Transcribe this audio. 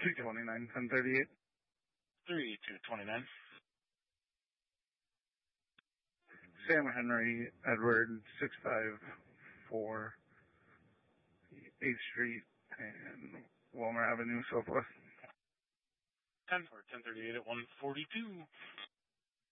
229, 1038. 3229. Sam Henry, Edward, 654 8th Street and Wilmer Avenue, Southwest. 10 for 1038 at 142.